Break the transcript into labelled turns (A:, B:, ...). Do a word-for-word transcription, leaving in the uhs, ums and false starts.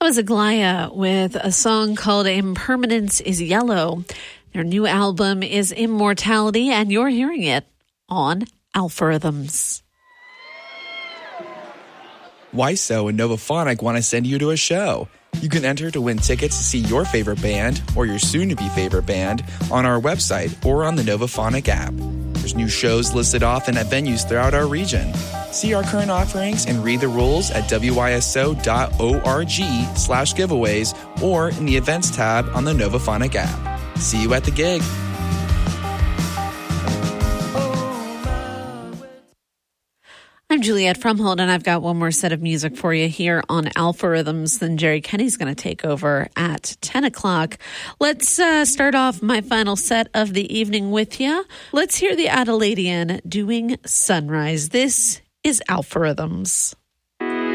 A: was Aglaya with a song called Impermanence is Yellow. Their new album is Immortality, and you're hearing it on Algorithms.
B: W I S O and Novaphonic want to send you to a show. You can enter to win tickets to see your favorite band or your soon-to-be favorite band on our website or on the Novaphonic app. There's new shows listed off and at venues throughout our region. See our current offerings and read the rules at W I S O dot org slash giveaways or in the events tab on the Novaphonic app. See you at the gig.
A: I'm Juliette Frumhold, and I've got one more set of music for you here on Algorithms. Then Jerry Kenny's going to take over at ten o'clock. Let's uh, start off my final set of the evening with you. Let's hear the Adelaidean doing Sunrise. This is Algorithms.